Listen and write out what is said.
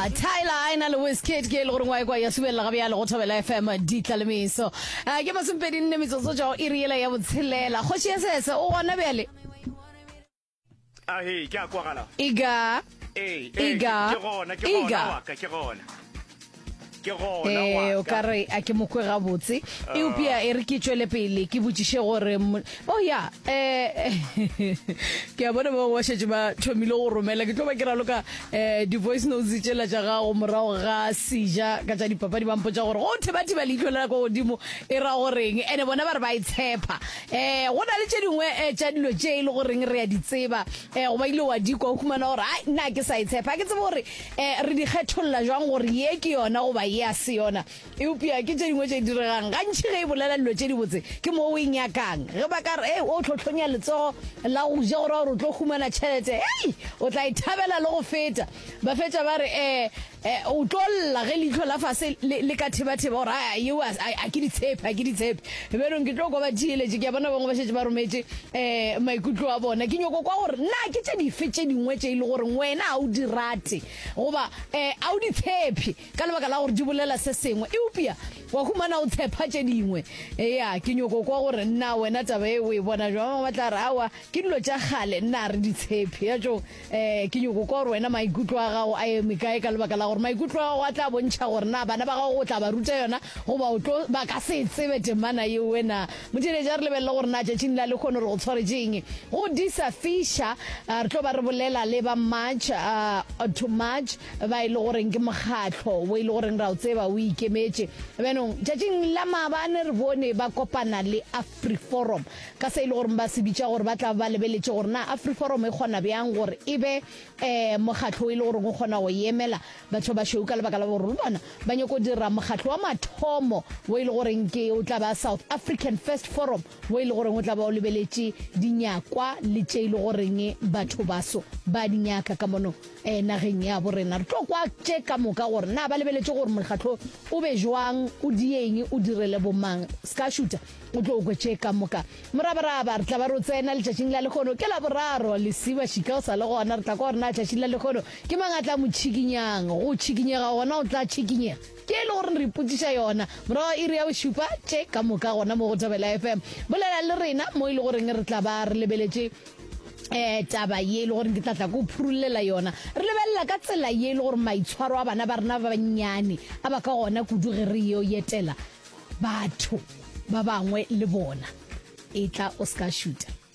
Tyler ina le Wizkid ke le gore ngwa kwa ya subela ga bya le go thobela FM di tlalemiso ke masumpedi nne metsotso ja e riela ya botshelela go tshesese o gona bele he ke a kwagala iga ke gona o kare a ke mokwe ga botse e upia e re ke tswele pele ke botšiše gore oh ya ke a bona ba wa shetse ba thomile go romela ke tlo ba ke raloka di voice notes tsela tša gago morago ga sija ka tša dipapadi ba mpotša gore go theba leihlo la go godimo e ra goreng ene bona ba re ba itshepa go na le tše dingwe tša dilo tše e le goreng re a di tseba go ba ile wa dikwa o khumana gore ai nna ke sa itshepa ke tseba gore re di kgetholla jwang gore ye ke yona go ba ya se yona e upia ke tše dingwe tše diregang gantši ge e bolela dilo tše di botse ke mo o inyakang ge ba ka re o tlhotlhonya letsogo la go ja gore o tlo khumana tšhelete o tla ithabela le go feta ba fetša ba re o tlolla ge leihlo la fase le ka theba-theba gore a ke ditshepe berong ke tlo ko ba theeletše ke a bona bangwe ba šetse ba rometse maikutlo a bona ke nyoko kwa gore nna ke tše dife tše dingwe tše e le gore wena a o di rate goba a o di tshepe ka lebaka la gore di bolela se sengwe e upia wa khumana o tshepa tše dingwe ya ke nyoko kwa gore nna wena taba e o e bona jwa ba tla re awa ke dilo tša gale nna re di tshepe ya tšo ke nyoko kwa gore wena maikutlo a gago a eme kae ka lebaka la gore maikutlo a gago a tla bontšha gore na bana ba gago o tla ba ruta yona goba ba ka se tsebe temana yeo wena motheletša re lebelela gore na tšatšing la le kgone gore go tshwaretseng go disa fisha re tlo ba re bolela le ba march to march ba e le goreng ke mokgatlho o e le goreng ra o tseba o ikemetse benong tšatšing la maabane re bone ba kopana le AfriForum ka se e le gore ba se bitša gore ba tla ba lebeletše gore na AfriForum e kgona bjang gore e be mokgatlho o e le gore o kgona go emela batho ba šweu ka lebaka la gore bona ba nyako dira mokgatlho wa mathomo o e le goreng ke o tla ba South African First Forum o e le goreng o tla ba o lebeletše dinyakwa le tše e le goreng batho baso ba dinyaka ka mono nageng ya borena re tlo kwa tše ka moka gore na ba lebeletše gore mokgatlho o be jwang o dieng o direle bomang ska shuta o tlo go tše ka moka morabaraba re tla ba re tsena le tšatšing la lekgono ke la boraro lesiba šika o sa le gona re tla kwa gore na tšatšing la lekgono ke mangatla motšhikinyang go tšhikinyega gona o tla tšhikinyega ke le gore re ipotšiša yona morago e re ya bošupa tše ka moka gona mo go Thobela FM bolela le rena mo e le goreng re tla ba re lebeletše taba ye le gore ke tlatla go phurulela yona re lebelela ka tsela ye le gore maitshwaro a bana ba rena ba bannyane a ba ka gona kudu ge re yo yetela batho ba bangwe le bona e tla o ska shuta